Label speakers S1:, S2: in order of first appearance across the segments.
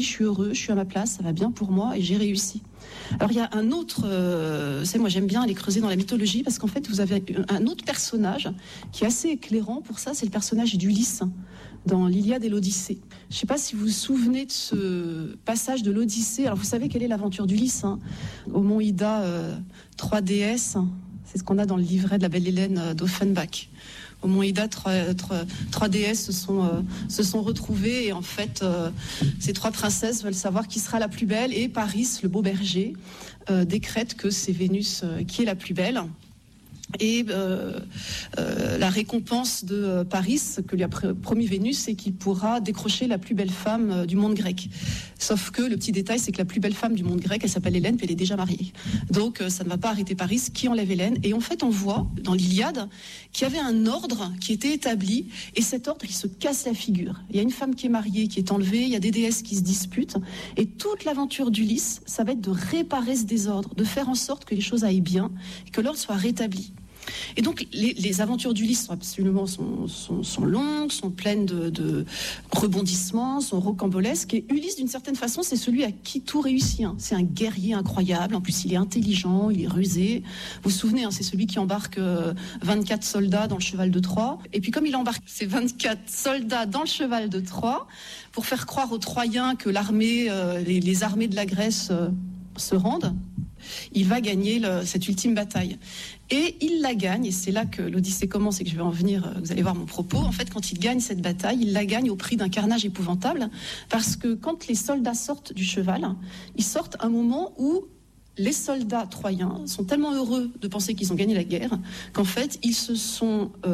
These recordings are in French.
S1: je suis heureux, je suis à ma place, ça va bien pour moi et j'ai réussi. Alors il y a un autre, moi j'aime bien aller creuser dans la mythologie parce qu'en fait vous avez un autre personnage qui est assez éclairant pour ça, c'est le personnage d'Ulysse dans l'Iliade et l'Odyssée. Je ne sais pas si vous vous souvenez de ce passage de l'Odyssée. Alors vous savez quelle est l'aventure d'Ulysse, hein, au mont Ida, 3 déesses, c'est ce qu'on a dans le livret de la belle Hélène d'Offenbach. Au mont Ida, trois déesses se sont retrouvées et en fait, ces 3 princesses veulent savoir qui sera la plus belle et Paris, le beau berger, décrète que c'est Vénus qui est la plus belle. Et la récompense de Paris, que lui a promis Vénus, c'est qu'il pourra décrocher la plus belle femme du monde grec. Sauf que le petit détail, c'est que la plus belle femme du monde grec, elle s'appelle Hélène, puis elle est déjà mariée. Donc ça ne va pas arrêter Paris, qui enlève Hélène. Et en fait, on voit dans l'Iliade qu'il y avait un ordre qui était établi, et cet ordre, il se casse la figure. Il y a une femme qui est mariée, qui est enlevée, il y a des déesses qui se disputent, et toute l'aventure d'Ulysse, ça va être de réparer ce désordre, de faire en sorte que les choses aillent bien, et que l'ordre soit rétabli. Et donc les aventures d'Ulysse sont longues, sont pleines de rebondissements, sont rocambolesques. Et Ulysse, d'une certaine façon, c'est celui à qui tout réussit. Hein. C'est un guerrier incroyable. En plus, il est intelligent, il est rusé. Vous vous souvenez, hein, c'est celui qui embarque 24 soldats dans le cheval de Troie. Et puis comme il embarque ces 24 soldats dans le cheval de Troie, pour faire croire aux Troyens que l'armée, les armées de la Grèce se rendent, il va gagner cette ultime bataille. Et il la gagne, et c'est là que l'Odyssée commence et que je vais en venir, vous allez voir mon propos. En fait, quand il gagne cette bataille, il la gagne au prix d'un carnage épouvantable, parce que quand les soldats sortent du cheval, ils sortent à un moment où les soldats troyens sont tellement heureux de penser qu'ils ont gagné la guerre qu'en fait, ils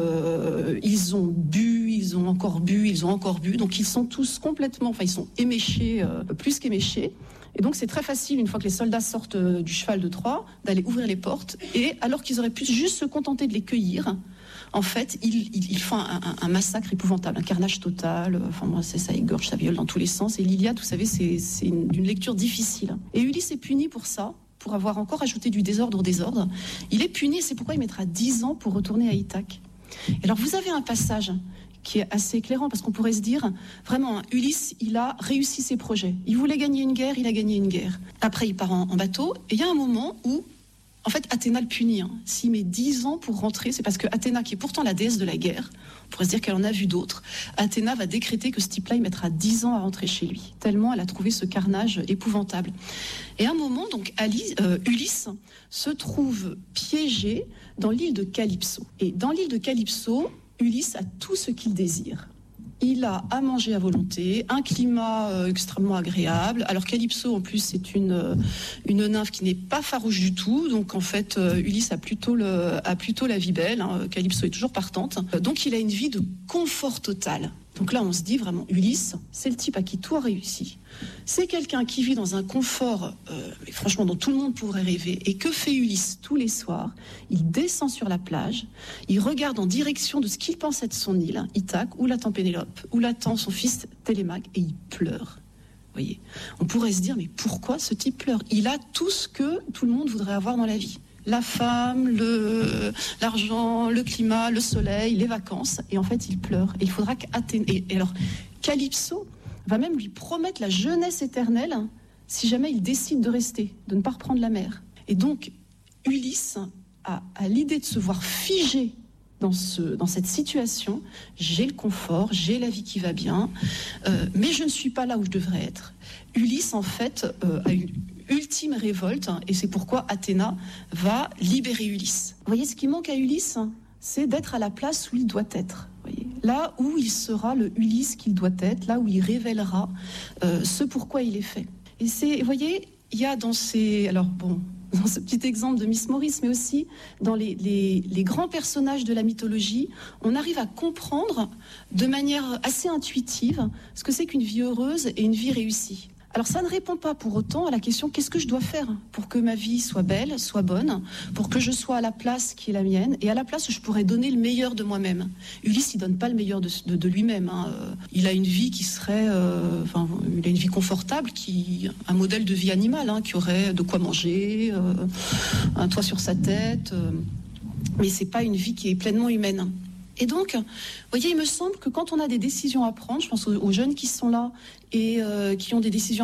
S1: ont bu, ils ont encore bu, donc ils sont tous complètement, ils sont éméchés, plus qu'éméchés. Et donc c'est très facile, une fois que les soldats sortent du cheval de Troie, d'aller ouvrir les portes. Et alors qu'ils auraient pu juste se contenter de les cueillir, en fait, ils font un massacre épouvantable, un carnage total. Ça égorge, ça viole dans tous les sens. Et l'Iliade, vous savez, c'est une lecture difficile. Et Ulysse est puni pour ça, pour avoir encore ajouté du désordre au désordre. Il est puni, et c'est pourquoi il mettra 10 ans pour retourner à Ithaque. Et alors vous avez un passage qui est assez éclairant, parce qu'on pourrait se dire, vraiment, Ulysse, il a réussi ses projets. Il voulait gagner une guerre, il a gagné une guerre. Après, il part en bateau, et il y a un moment où, en fait, Athéna le punit. S'il met 10 ans pour rentrer, c'est parce que Athéna, qui est pourtant la déesse de la guerre, on pourrait se dire qu'elle en a vu d'autres, Athéna va décréter que ce type-là, il mettra 10 ans à rentrer chez lui, tellement elle a trouvé ce carnage épouvantable. Et à un moment, donc, Ulysse se trouve piégé dans l'île de Calypso. Et dans l'île de Calypso, Ulysse a tout ce qu'il désire. Il a à manger à volonté, un climat extrêmement agréable. Alors Calypso, en plus, c'est une nymphe qui n'est pas farouche du tout. Donc en fait, Ulysse a plutôt la vie belle. Hein. Calypso est toujours partante. Donc il a une vie de confort total. Donc là, on se dit vraiment, Ulysse, c'est le type à qui tout a réussi. C'est quelqu'un qui vit dans un confort, franchement, dont tout le monde pourrait rêver. Et que fait Ulysse tous les soirs? Il descend sur la plage, il regarde en direction de ce qu'il pense être son île, Ithaque, où l'attend Pénélope, où l'attend son fils Télémaque, et il pleure. Vous voyez, on pourrait se dire, mais pourquoi ce type pleure? Il a tout ce que tout le monde voudrait avoir dans la vie. La femme, l'argent, le climat, le soleil, les vacances. Et en fait, il pleure. Et il faudra qu'Athéna... Et alors, Calypso va même lui promettre la jeunesse éternelle si jamais il décide de rester, de ne pas reprendre la mer. Et donc, Ulysse a l'idée de se voir figé dans cette situation. J'ai le confort, j'ai la vie qui va bien, mais je ne suis pas là où je devrais être. Ulysse, en fait, a une ultime révolte, et c'est pourquoi Athéna va libérer Ulysse. Vous voyez, ce qui manque à Ulysse, c'est d'être à la place où il doit être. Vous voyez, là où il sera le Ulysse qu'il doit être, là où il révélera ce pourquoi il est fait. Et vous voyez, il y a dans ce petit exemple de Miss Maurice, mais aussi dans les grands personnages de la mythologie, on arrive à comprendre de manière assez intuitive ce que c'est qu'une vie heureuse et une vie réussie. Alors ça ne répond pas pour autant à la question qu'est-ce que je dois faire pour que ma vie soit belle, soit bonne, pour que je sois à la place qui est la mienne et à la place où je pourrais donner le meilleur de moi-même. Ulysse, il donne pas le meilleur de lui-même. Hein. Il a une vie qui serait, il a une vie confortable, un modèle de vie animale, qui aurait de quoi manger, un toit sur sa tête, mais c'est pas une vie qui est pleinement humaine. Et donc, vous voyez, il me semble que quand on a des décisions à prendre, je pense aux jeunes qui sont là et qui ont des décisions